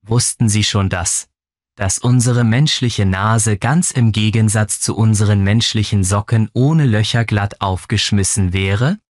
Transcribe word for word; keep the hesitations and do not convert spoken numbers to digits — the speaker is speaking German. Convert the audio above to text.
Wussten Sie schon das? Dass unsere menschliche Nase ganz im Gegensatz zu unseren menschlichen Socken ohne Löcher glatt aufgeschmissen wäre?